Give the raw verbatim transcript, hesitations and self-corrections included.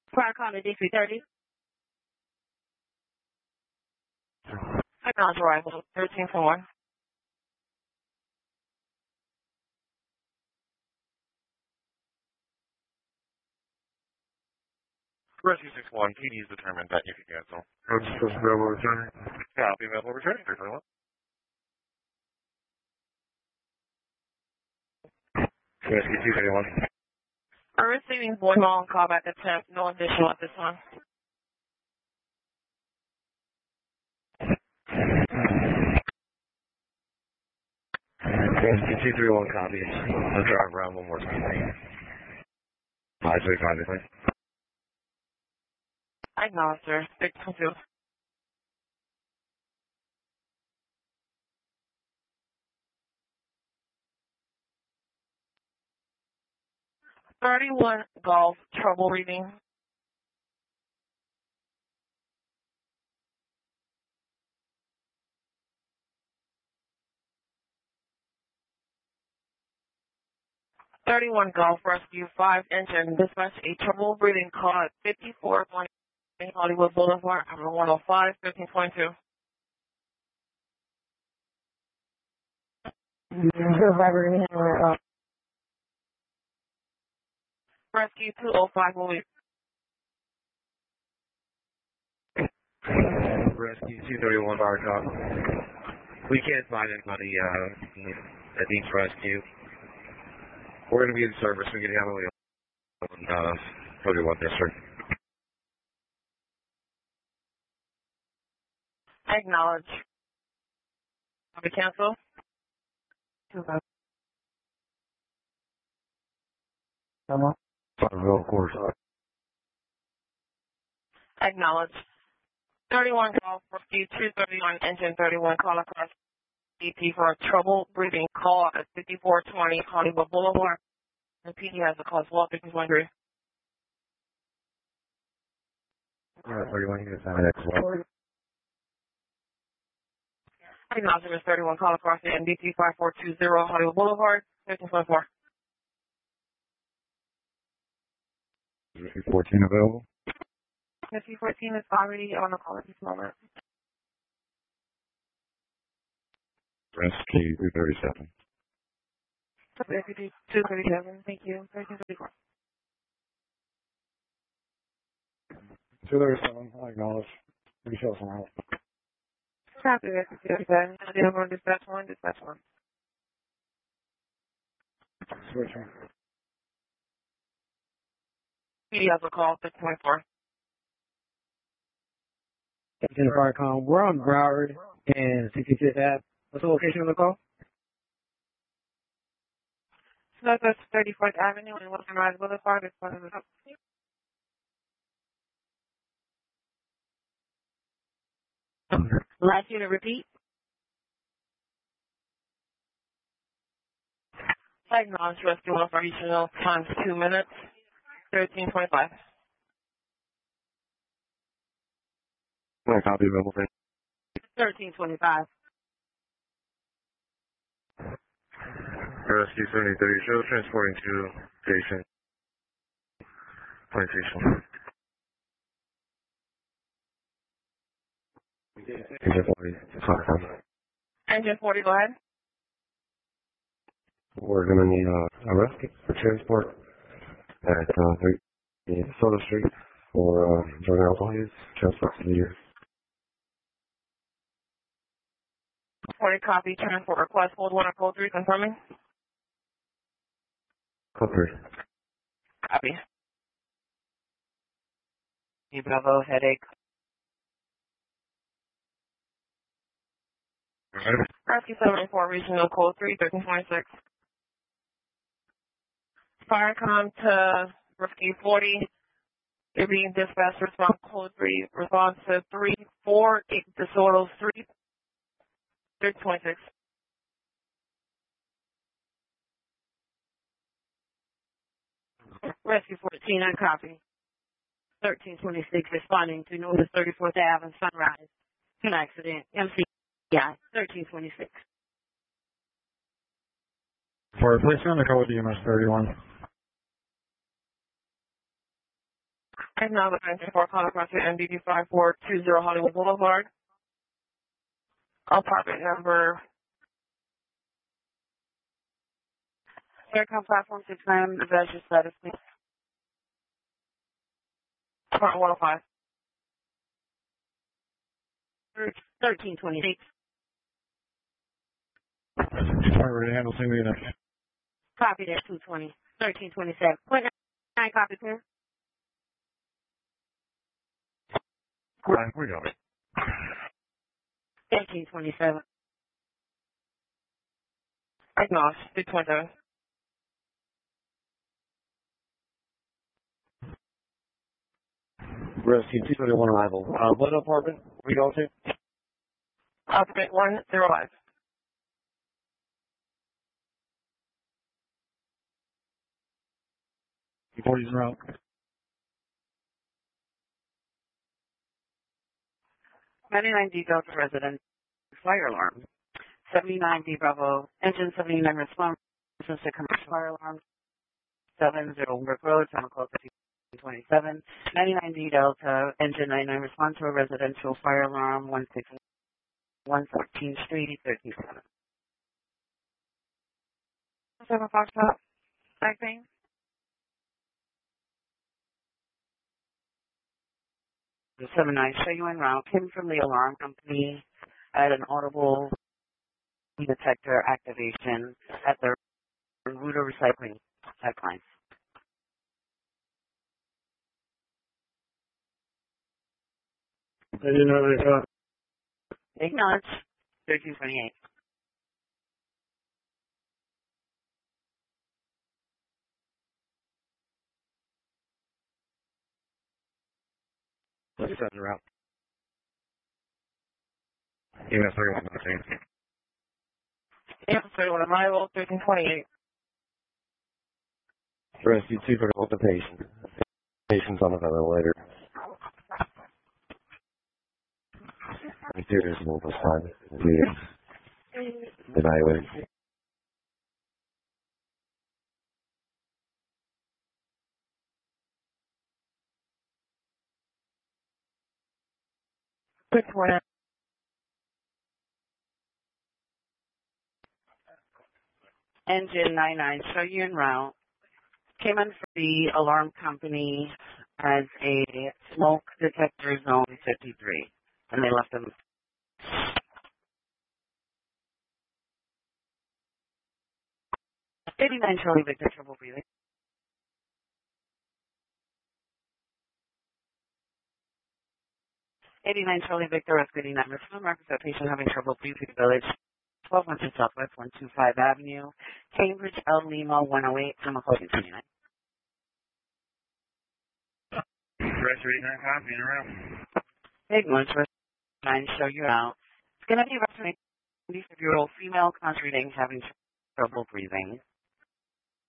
Prior comment D three thirty. Acknowledge arrival thirteen for one. Rescue six one, P D is determined that you can cancel. Rescue available returning. Copy, available returning, three twenty-one. Rescue two thirty-one. I'm receiving voicemail and callback attempt. No additional at this time. Rescue two three one, copy. I'll drive around one more time. five three five, I think. I acknowledge, sir. six two two. thirty-one Golf, trouble reading. thirty-one Golf, rescue five engine, dispatch a trouble breathing call at fifty-four twenty Hollywood Boulevard, number one oh five, fifteen twenty-two. Rescue two oh five will be. Rescue two thirty-one, bar cop. We can't find anybody uh, that needs rescue. We're going to be in service. We're going to have a uh, thirty-one district. I acknowledge. Have we cancel? Okay. Hello? Of course. I acknowledge. thirty-one Golf, rescue two thirty-one, engine thirty-one, call across D P for a trouble breathing call at fifty-four twenty Hollywood Boulevard. The P D has a call as well, fifteen twenty-three. Yeah, thirty-one, you can sign it as well. I acknowledge Miss thirty-one, call across the N D P five four two zero Hollywood Boulevard, fifteen twenty-four. fourteen available? Fifty fourteen is already on the call at this moment. Rescue two thirty-seven. Rescue two thirty-seven, thank you. thirteen thirty-four. two thirty-seven, I acknowledge. We show some help. Copy, Rescue two thirty-seven. The number dispatch one, dispatch one. Switching. P D has a call, fifteen twenty-four. Captain Farcom, we're on Broward and sixty-fifth Ave. What's the location of the call? Southwest thirty-fourth Avenue and Wilson Rise Boulevard is part of the up. Last unit, repeat. I acknowledge rescue operational times two minutes, thirteen twenty-five. My copy available. thirteen twenty-five. Rescue seventy thirty, show transporting to station. Point station. Engine forty, Engine forty, go ahead. We're going to need uh, a rescue for transport at uh, three Soda Street for uh, drug and alcohol use, transport to the year. forty copy, transport request, hold one or code three, confirming. Code three. Copy. You have a headache. Rescue seventy-four, regional code three, thirteen twenty-six. Firecom to rescue forty. They're being dispatched, response code three, response to three, four, eight, DeSoto's three, thirteen twenty-six. Rescue fourteen, on copy. thirteen twenty-six, responding to notice thirty-fourth Avenue, Sunrise. An accident, M C I, thirteen twenty-six. For replacement, the code D M S thirty-one. And now the engine for calling across the N B D five four two zero Hollywood Boulevard. Apartment number. Aircom platform six nine, advise your status, please. Apartment one oh five. thirteen twenty-six. Department handle same unit. Copy that, two twenty. thirteen twenty-seven. Point nine, copy, clear. Right, we got it. thirteen twenty-seven. Acknowledge, two twenty-seven. Rescue two twenty-one arrival. Uh, what apartment we going to? Apartment one oh five. forties en route. ninety-nine D Delta resident, fire alarm. seventy-nine D Bravo, engine seventy-nine response, to commercial fire alarm. seven zero Work Road, Chemical fifteen twenty-seven. ninety-nine D Delta, engine ninety-nine response to a residential fire alarm, one sixty-one fourteenth Street, thirteen seven. seven Foxtrot, back thing. seven nine, show you en route. Kim from the alarm company at an audible detector activation at the Ruta Recycling pipeline. I didn't know they thought. Acknowledge, thirteen twenty-eight. Let's set the route. U S thirty-one nineteen. Yeah, thirty-one arrival, thirteen twenty-eight. Rescue two twenty-one the patient. Patient's on the ventilator. Serious this time. Please. Evaluate. Quick one. Engine ninety-nine, show you en route. Came in for the alarm company as a smoke detector zone fifty-three, and they left them. eighty-nine Charlie Victor, trouble breathing. eighty-nine Charlie Victor, rescue eighty-nine. Rescue records of patient having trouble breathing, Village, twelve hundred Southwest one twenty-five Avenue, Cambridge, El Lima, one oh eight, Chemical two twenty-nine. Rescue eighty-nine, copy, in around. Acknowledge, nine, show you out. It's going to be a rescue eighty-five-year-old female concentrating having trouble breathing.